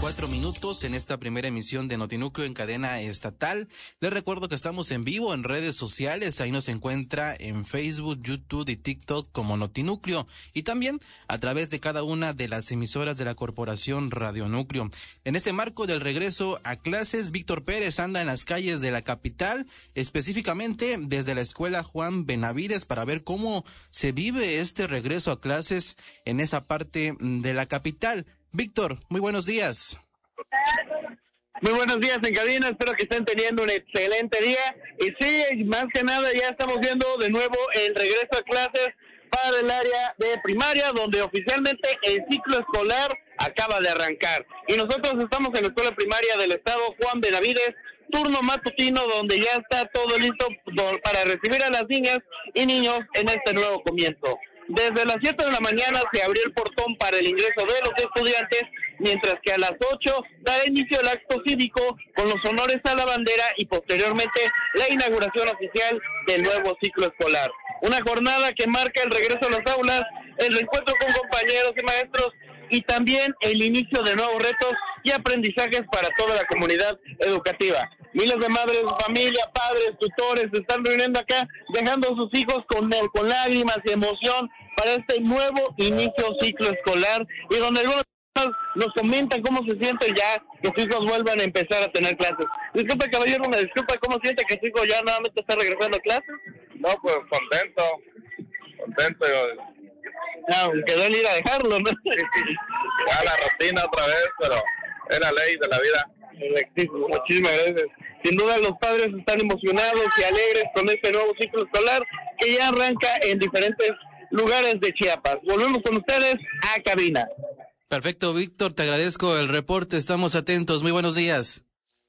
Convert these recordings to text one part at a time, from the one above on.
4 minutos en esta primera emisión de Notinúcleo en cadena estatal. Les recuerdo que estamos en vivo en redes sociales. Ahí nos encuentra en Facebook, YouTube y TikTok como Notinúcleo. Y también a través de cada una de las emisoras de la Corporación Radio Núcleo. En este marco del regreso a clases, Víctor Pérez anda en las calles de la capital, específicamente desde la Escuela Juan Benavides, para ver cómo se vive este regreso a clases en esa parte de la capital. Víctor, muy buenos días. Muy buenos días en cabina, espero que estén teniendo un excelente día. Y sí, más que nada ya estamos viendo de nuevo el regreso a clases para el área de primaria, donde oficialmente el ciclo escolar acaba de arrancar. Y nosotros estamos en la escuela primaria del estado Juan Benavides, turno matutino, donde ya está todo listo para recibir a las niñas y niños en este nuevo comienzo. Desde las 7 de la mañana se abrió el portón para el ingreso de los estudiantes, mientras que a las 8 dará inicio el acto cívico con los honores a la bandera y posteriormente la inauguración oficial del nuevo ciclo escolar. Una jornada que marca el regreso a las aulas, el reencuentro con compañeros y maestros y también el inicio de nuevos retos y aprendizajes para toda la comunidad educativa. Miles de madres, familia, padres, tutores se están reuniendo acá, dejando a sus hijos con lágrimas y emoción para este nuevo inicio ciclo escolar, y donde algunos nos comentan cómo se sienten ya que sus hijos vuelvan a empezar a tener clases. Disculpe, caballero, una disculpa, ¿cómo siente que su hijo ya nuevamente está regresando a clases? No, pues contento. Quedó en ir a dejarlo, ¿no? Ya la rutina otra vez, pero es la ley de la vida. Muchísimas gracias. Sin duda los padres están emocionados y alegres con este nuevo ciclo escolar que ya arranca en diferentes lugares de Chiapas. Volvemos con ustedes a cabina. Perfecto, Víctor, te agradezco el reporte, estamos atentos, muy buenos días.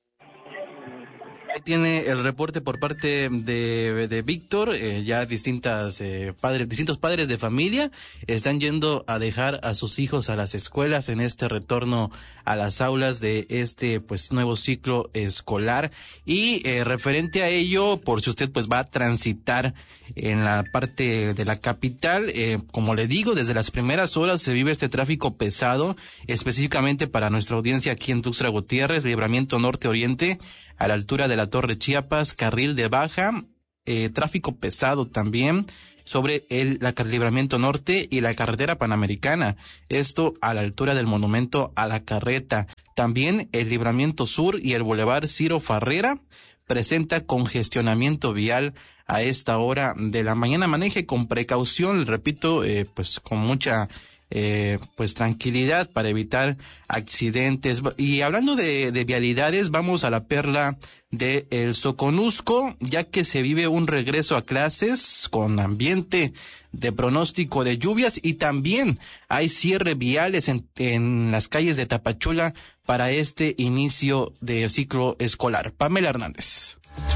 Ahí tiene el reporte por parte de Víctor. Ya distintos padres de familia están yendo a dejar a sus hijos a las escuelas en este retorno a las aulas de este nuevo ciclo escolar. Y referente a ello, por si usted va a transitar en la parte de la capital, como le digo, desde las primeras horas se vive este tráfico pesado, específicamente para nuestra audiencia aquí en Tuxtla Gutiérrez, Libramiento Norte-Oriente, a la altura de la Torre Chiapas, carril de baja, tráfico pesado también sobre el Libramiento Norte y la carretera Panamericana, esto a la altura del Monumento a la Carreta. También el Libramiento Sur y el Boulevard Ciro Farrera presenta congestionamiento vial a esta hora de la mañana. Maneje con precaución, repito, con mucha tranquilidad para evitar accidentes. Y hablando de vialidades, vamos a la perla de El Soconusco, ya que se vive un regreso a clases con ambiente de pronóstico de lluvias y también hay cierre viales en las calles de Tapachula para este inicio de ciclo escolar. Pamela Hernández.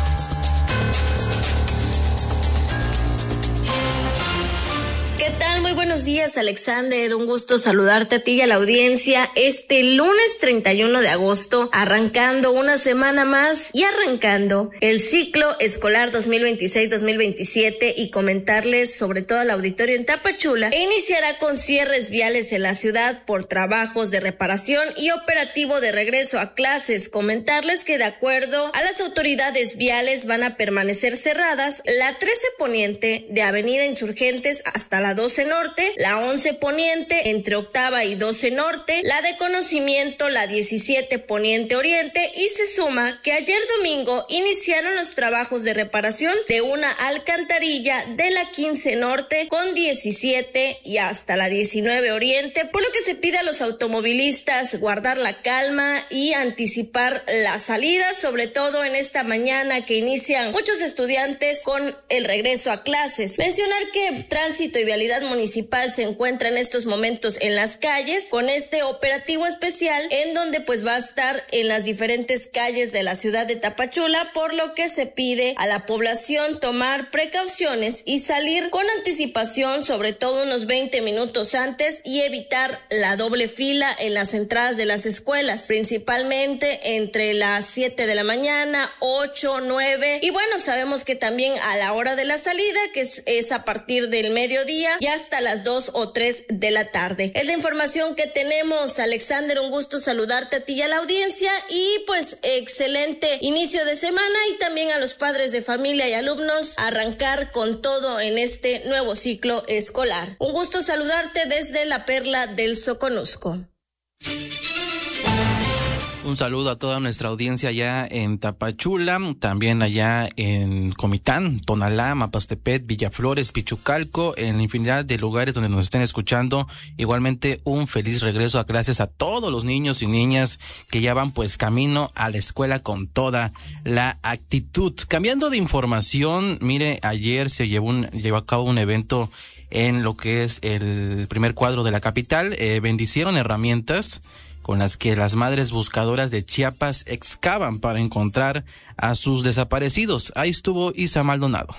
¿Qué tal? Muy buenos días, Alexander. Un gusto saludarte a ti y a la audiencia este lunes 31 de agosto, arrancando una semana más y arrancando el ciclo escolar 2026-2027 y comentarles sobre todo al auditorio en Tapachula, iniciará con cierres viales en la ciudad por trabajos de reparación y operativo de regreso a clases. Comentarles que de acuerdo a las autoridades viales van a permanecer cerradas la 13 Poniente de Avenida Insurgentes hasta la 12 Norte, la 11 Poniente entre Octava y 12 Norte, la de Conocimiento, la 17 Poniente Oriente, y se suma que ayer domingo iniciaron los trabajos de reparación de una alcantarilla de la 15 Norte con 17 y hasta la 19 Oriente, por lo que se pide a los automovilistas guardar la calma y anticipar la salida, sobre todo en esta mañana que inician muchos estudiantes con el regreso a clases. Mencionar que Tránsito y Vialidad Municipal se encuentra en estos momentos en las calles con este operativo especial en donde va a estar en las diferentes calles de la ciudad de Tapachula, por lo que se pide a la población tomar precauciones y salir con anticipación, sobre todo unos 20 minutos antes, y evitar la doble fila en las entradas de las escuelas, principalmente entre las 7 de la mañana, 8, 9, y bueno, sabemos que también a la hora de la salida, que es a partir del mediodía, y hasta las 2 o 3 de la tarde. Es la información que tenemos, Alexander, un gusto saludarte a ti y a la audiencia y pues excelente inicio de semana y también a los padres de familia y alumnos arrancar con todo en este nuevo ciclo escolar. Un gusto saludarte desde la Perla del Soconusco. Un saludo a toda nuestra audiencia allá en Tapachula, también allá en Comitán, Tonalá, Mapastepet, Villaflores, Pichucalco, en la infinidad de lugares donde nos estén escuchando. Igualmente un feliz regreso a clases a todos los niños y niñas que ya van pues camino a la escuela con toda la actitud. Cambiando de información, mire, ayer se llevó a cabo un evento en lo que es el primer cuadro de la capital. Bendicieron herramientas con las que las madres buscadoras de Chiapas excavan para encontrar a sus desaparecidos. Ahí estuvo Isa Maldonado.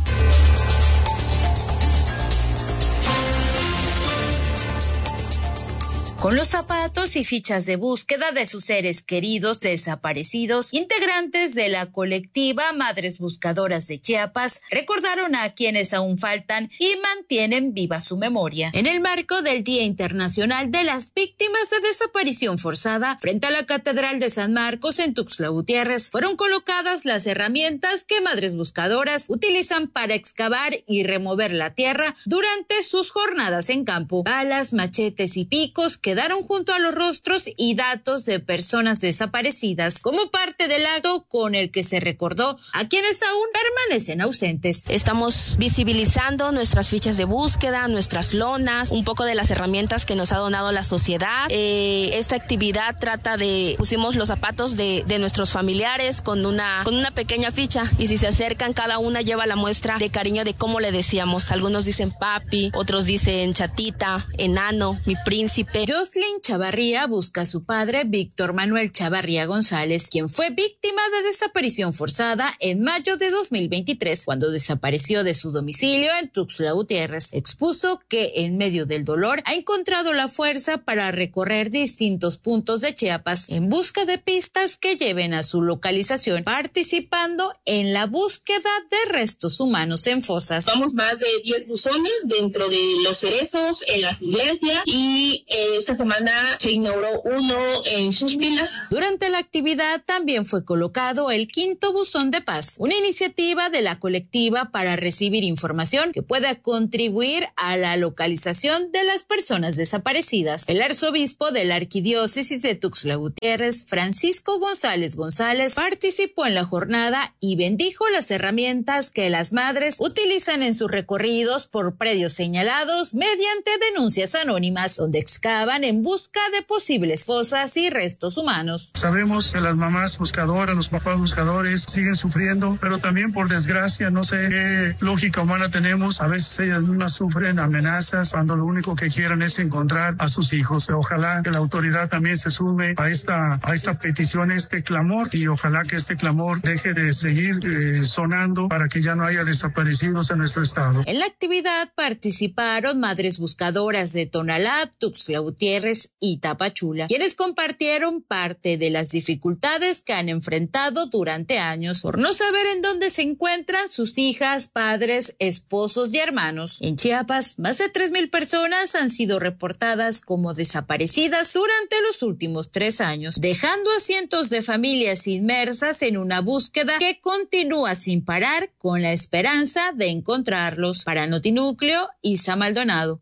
Con los zapatos y fichas de búsqueda de sus seres queridos desaparecidos, integrantes de la colectiva Madres Buscadoras de Chiapas recordaron a quienes aún faltan y mantienen viva su memoria. En el marco del Día Internacional de las Víctimas de Desaparición Forzada, frente a la Catedral de San Marcos en Tuxtla Gutiérrez, fueron colocadas las herramientas que Madres Buscadoras utilizan para excavar y remover la tierra durante sus jornadas en campo. Balas, machetes y picos quedaron junto a los rostros y datos de personas desaparecidas como parte del acto con el que se recordó a quienes aún permanecen ausentes. Estamos visibilizando nuestras fichas de búsqueda, nuestras lonas, un poco de las herramientas que nos ha donado la sociedad. Esta actividad trata de, pusimos los zapatos de nuestros familiares con una pequeña ficha, y si se acercan, cada una lleva la muestra de cariño de cómo le decíamos. Algunos dicen papi, otros dicen chatita, enano, mi príncipe. Jocelyn Chavarría busca a su padre, Víctor Manuel Chavarría González, quien fue víctima de desaparición forzada en mayo de 2023, cuando desapareció de su domicilio en Tuxtla Gutiérrez. Expuso que en medio del dolor ha encontrado la fuerza para recorrer distintos puntos de Chiapas en busca de pistas que lleven a su localización, participando en la búsqueda de restos humanos en fosas. Vamos más de 10 buzones dentro de los cerezos, en las iglesias, y esta semana se inauguró uno en sus vilas. Durante la actividad también fue colocado el 5º buzón de paz, una iniciativa de la colectiva para recibir información que pueda contribuir a la localización de las personas desaparecidas. El arzobispo de la arquidiócesis de Tuxtla Gutiérrez, Francisco González González, participó en la jornada y bendijo las herramientas que las madres utilizan en sus recorridos por predios señalados mediante denuncias anónimas, donde excavan en busca de posibles fosas y restos humanos. Sabemos que las mamás buscadoras, los papás buscadores siguen sufriendo, pero también por desgracia, no sé qué lógica humana tenemos, a veces ellas mismas sufren amenazas cuando lo único que quieren es encontrar a sus hijos. Ojalá que la autoridad también se sume a esta petición, este clamor, y ojalá que este clamor deje de seguir sonando para que ya no haya desaparecidos en nuestro estado. En la actividad participaron madres buscadoras de Tonalá, Tuxtla Gutiérrez y Tapachula, quienes compartieron parte de las dificultades que han enfrentado durante años por no saber en dónde se encuentran sus hijas, padres, esposos y hermanos. En Chiapas, más de 3,000 personas han sido reportadas como desaparecidas durante los últimos 3 años, dejando a cientos de familias inmersas en una búsqueda que continúa sin parar con la esperanza de encontrarlos. Para Notinúcleo, Isa Maldonado.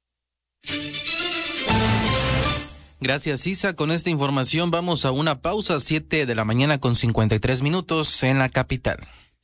Gracias, Isa. Con esta información vamos a una pausa, 7 de la mañana con 53 minutos en la capital.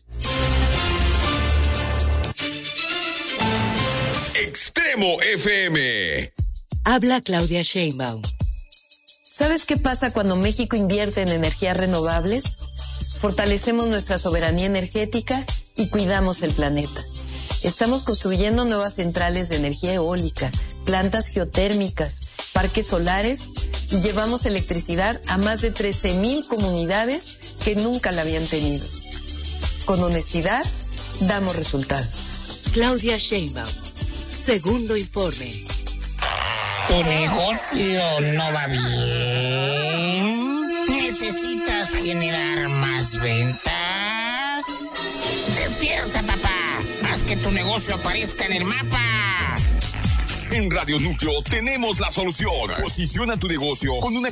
Extremo FM. Habla Claudia Sheinbaum. ¿Sabes qué pasa cuando México invierte en energías renovables? Fortalecemos nuestra soberanía energética y cuidamos el planeta. Estamos construyendo nuevas centrales de energía eólica, plantas geotérmicas, parques solares, y llevamos electricidad a más de 13,000 comunidades que nunca la habían tenido. Con honestidad, damos resultados. Claudia Sheinbaum, segundo informe. ¿Tu negocio no va bien? ¿Necesitas generar más ventas? ¡Despierta, papá! ¡Haz que tu negocio aparezca en el mapa! En Radio Núcleo tenemos la solución. Posiciona tu negocio con una